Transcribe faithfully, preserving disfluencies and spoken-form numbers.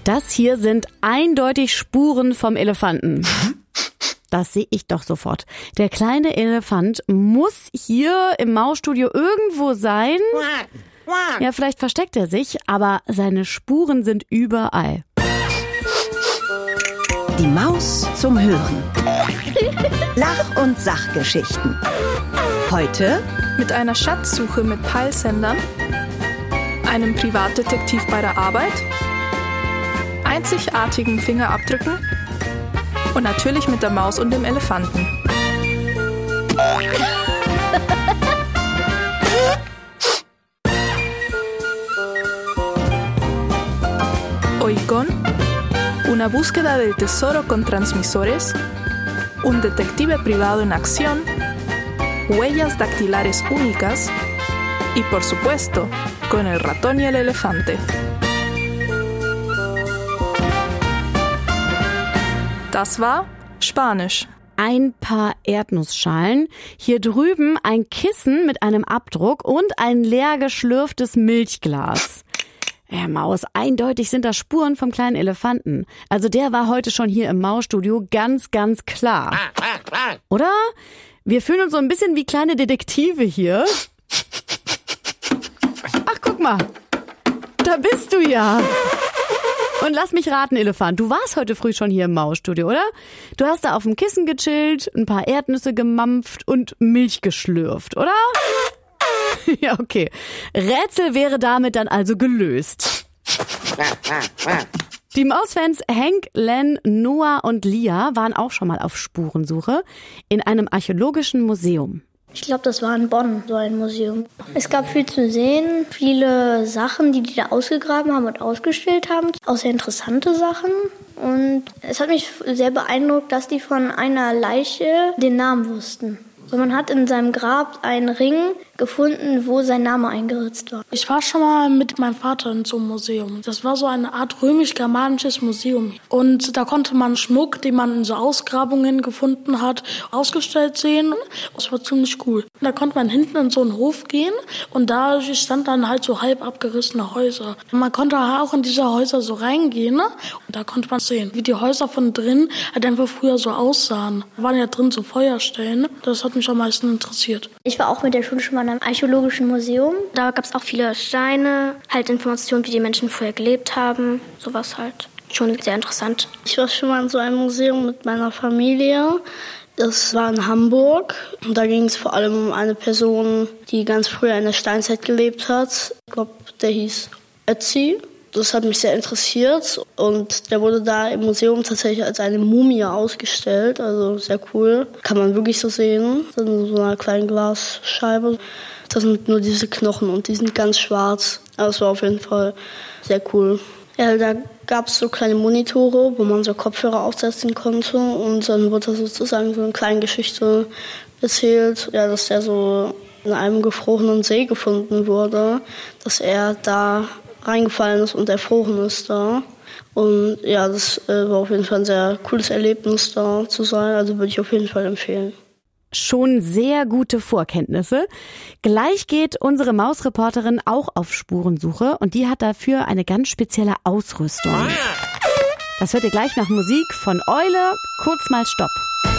Das hier sind eindeutig Spuren vom Elefanten. Das sehe ich doch sofort. Der kleine Elefant muss hier im Mausstudio irgendwo sein. Ja, vielleicht versteckt er sich, aber seine Spuren sind überall. Die Maus zum Hören. Lach- und Sachgeschichten. Heute mit einer Schatzsuche mit Peilsendern, einem Privatdetektiv bei der Arbeit, einzigartigen Fingerabdrücken und natürlich mit der Maus und dem Elefanten. Hoy con una búsqueda del tesoro con transmisores, un detective privado en acción, huellas dactilares únicas y, por supuesto, con el ratón y el elefante. Das war Spanisch. Ein paar Erdnussschalen, hier drüben ein Kissen mit einem Abdruck und ein leer geschlürftes Milchglas. Ja, Maus, eindeutig sind das Spuren vom kleinen Elefanten. Also der war heute schon hier im Mausstudio, ganz, ganz klar. Oder? Wir fühlen uns so ein bisschen wie kleine Detektive hier. Ach, guck mal. Da bist du ja. Und lass mich raten, Elefant, du warst heute früh schon hier im Mausstudio, oder? Du hast da auf dem Kissen gechillt, ein paar Erdnüsse gemampft und Milch geschlürft, oder? Ja, okay. Rätsel wäre damit dann also gelöst. Die Mausfans Hank, Len, Noah und Lia waren auch schon mal auf Spurensuche in einem archäologischen Museum. Ich glaube, das war in Bonn, so ein Museum. Es gab viel zu sehen, viele Sachen, die die da ausgegraben haben und ausgestellt haben. Auch sehr interessante Sachen. Und es hat mich sehr beeindruckt, dass die von einer Leiche den Namen wussten. Und man hat in seinem Grab einen Ring gefunden, wo sein Name eingeritzt war. Ich war schon mal mit meinem Vater in so einem Museum. Das war so eine Art römisch-germanisches Museum. Und da konnte man Schmuck, den man in so Ausgrabungen gefunden hat, ausgestellt sehen. Das war ziemlich cool. Da konnte man hinten in so einen Hof gehen und da stand dann halt so halb abgerissene Häuser. Und man konnte auch in diese Häuser so reingehen, ne? Und da konnte man sehen, wie die Häuser von drin halt einfach früher so aussahen. Da waren ja drin so Feuerstellen. Das hat mich am meisten interessiert. Ich war auch mit der Schule schon mal in einem archäologischen Museum. Da gab es auch viele Steine, halt Informationen, wie die Menschen vorher gelebt haben. Sowas halt. Schon sehr interessant. Ich war schon mal in so einem Museum mit meiner Familie. Das war in Hamburg. Und da ging es vor allem um eine Person, die ganz früher in der Steinzeit gelebt hat. Ich glaube, der hieß Ötzi. Das hat mich sehr interessiert und der wurde da im Museum tatsächlich als eine Mumie ausgestellt, also sehr cool. Kann man wirklich so sehen, in so einer kleinen Glasscheibe. Das sind nur diese Knochen und die sind ganz schwarz, aber es war auf jeden Fall sehr cool. Ja, da gab es so kleine Monitore, wo man so Kopfhörer aufsetzen konnte und dann wurde da sozusagen so eine kleine Geschichte erzählt, ja, dass der so in einem gefrorenen See gefunden wurde, dass er da reingefallen ist und erfroren ist da. Und ja, das äh, war auf jeden Fall ein sehr cooles Erlebnis, da zu sein. Also würde ich auf jeden Fall empfehlen. Schon sehr gute Vorkenntnisse. Gleich geht unsere Mausreporterin auch auf Spurensuche und die hat dafür eine ganz spezielle Ausrüstung. Das hört ihr gleich nach Musik von Eule. Kurz mal Stopp.